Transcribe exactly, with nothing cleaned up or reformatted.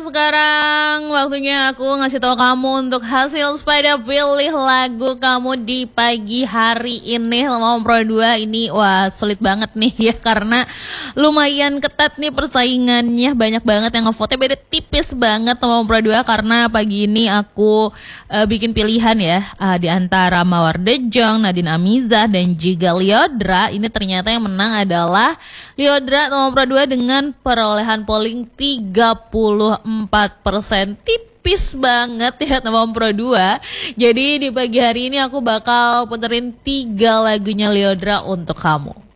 sekarang waktunya aku ngasih tahu kamu untuk hasil sepeda pilih lagu kamu di pagi hari ini. Lama Pro dua ini wah sulit banget nih ya, karena lumayan ketat nih persaingannya. Banyak banget yang ngevote, beda tipis banget Lama Pro dua. Karena pagi ini aku uh, bikin pilihan ya uh, di antara Mawar De Jong, Nadine Amizah dan juga Lyodra. Ini ternyata yang menang adalah Lyodra Lama Pro dua dengan perolehan polling tiga puluh empat persen, tipis banget ya teman Pro dua. Jadi di pagi hari ini aku bakal puterin tiga lagunya Lyodra untuk kamu.